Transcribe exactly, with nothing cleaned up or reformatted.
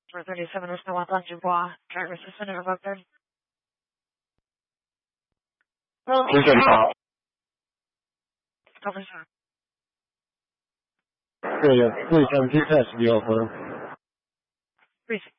four thirty-seven West Wampon Dubois, driver suspended revoked third. Well, Who's in top? over sir. Yeah, yeah. Please have a few tests to be over. Three